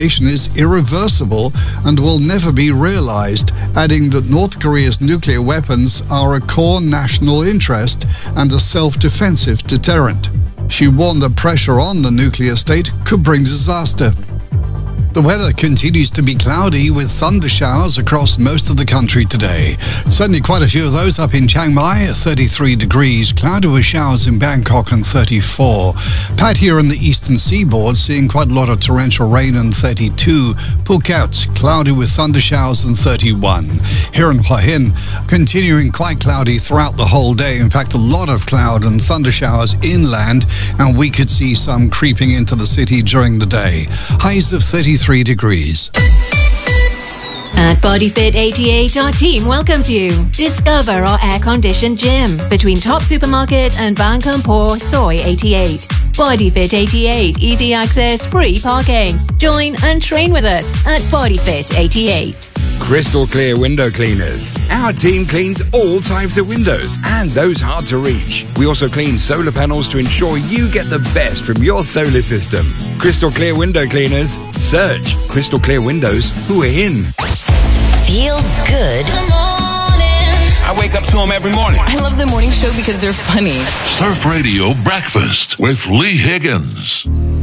is irreversible and will never be realized, adding that North Korea's nuclear weapons are a core national interest and a self-defensive deterrent. She warned that pressure on the nuclear state could bring disaster. The weather continues to be cloudy with thunder showers across most of the country today. Certainly quite a few of those up in Chiang Mai at 33 degrees, cloudy with showers in Bangkok and 34. Pat here in the eastern seaboard seeing quite a lot of torrential rain and 32. Phuket, cloudy with thunder showers and 31. Here in Hua Hin, continuing quite cloudy throughout the whole day. In fact, a lot of cloud and thunder showers inland, and we could see some creeping into the city during the day. Highs of 33 degrees. At BodyFit 88, our team welcomes you. Discover our air-conditioned gym between Top Supermarket and Bang Kampor Soy 88. BodyFit 88, easy access, free parking. Join and train with us at BodyFit 88. Crystal Clear Window Cleaners. Our team cleans all types of windows and those hard to reach. We also clean solar panels to ensure you get the best from your solar system. Crystal Clear Window Cleaners. Search Crystal Clear Windows Hua Hin. Feel good. I wake up to them every morning. I love the morning show because they're funny. Surf Radio Breakfast with Lee Higgins.